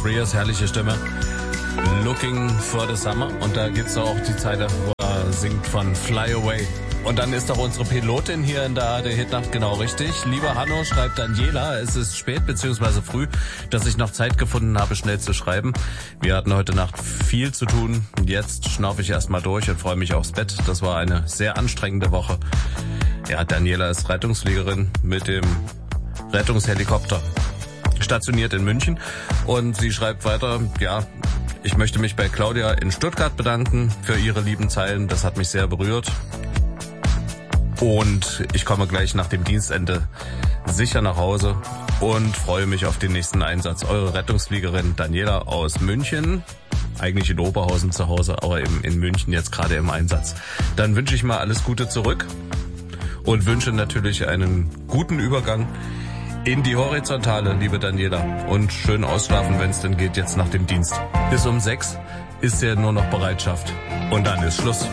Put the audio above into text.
Rios, herrliche Stimme. Looking for the Summer. Und da gibt's auch die Zeile, wo er singt von Fly Away. Und dann ist auch unsere Pilotin hier in der ARD Hitnacht genau richtig. Lieber Hanno, schreibt Daniela, es ist spät bzw. früh, dass ich noch Zeit gefunden habe, schnell zu schreiben. Wir hatten heute Nacht viel zu tun. Jetzt schnaufe ich erstmal durch und freue mich aufs Bett. Das war eine sehr anstrengende Woche. Ja, Daniela ist Rettungsfliegerin mit dem Rettungshelikopter, stationiert in München. Und sie schreibt weiter, ja, ich möchte mich bei Claudia in Stuttgart bedanken für ihre lieben Zeilen. Das hat mich sehr berührt. Und ich komme gleich nach dem Dienstende sicher nach Hause und freue mich auf den nächsten Einsatz. Eure Rettungsfliegerin Daniela aus München, eigentlich in Oberhausen zu Hause, aber in München jetzt gerade im Einsatz. Dann wünsche ich mal alles Gute zurück und wünsche natürlich einen guten Übergang in die Horizontale, liebe Daniela. Und schön ausschlafen, wenn es denn geht, jetzt nach dem Dienst. Bis um 6 ist ja nur noch Bereitschaft. Und dann ist Schluss.